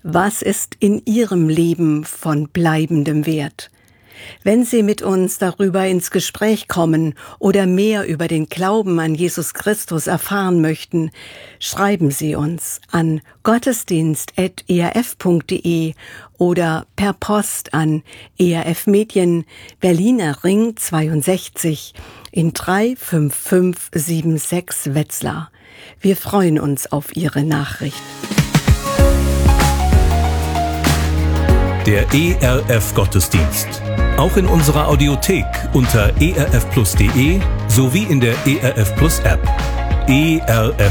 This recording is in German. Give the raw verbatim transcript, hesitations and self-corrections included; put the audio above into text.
Was ist in Ihrem Leben von bleibendem Wert? Wenn Sie mit uns darüber ins Gespräch kommen oder mehr über den Glauben an Jesus Christus erfahren möchten, schreiben Sie uns an gottesdienst at e r f punkt d e oder per Post an E R F Medien, Berliner Ring zweiundsechzig in drei fünf fünf sieben sechs Wetzlar. Wir freuen uns auf Ihre Nachricht. Der E R F Gottesdienst. Auch in unserer Audiothek unter e r f plus punkt d e sowie in der E R F Plus App. E R F